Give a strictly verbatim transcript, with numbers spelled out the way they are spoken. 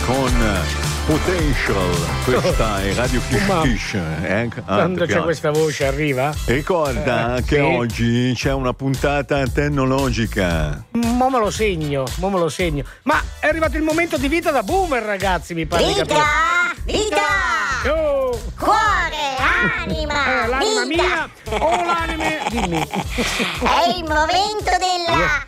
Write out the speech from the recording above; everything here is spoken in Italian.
con Potential. Questa è Radio Kish Kish. Eh? Ah, Quando c'è questa voce arriva? Ricorda eh, che sì. oggi c'è una puntata tecnologica. Mo me lo segno, mo me lo segno. Ma è arrivato il momento di Vita da Boomer, ragazzi, mi pare di Vita, capire. vita, Oh. cuore, anima, Eh, l'anima vita. mia o l'anime? Dimmi. È il momento della